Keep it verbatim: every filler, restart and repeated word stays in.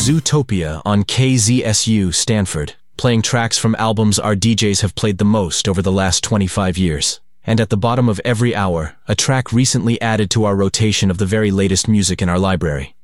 Zootopia on K Z S U Stanford, playing tracks from albums our D Js have played the most over the last twenty-five years. And at the bottom of every hour, a track recently added to our rotation of the very latest music in our library.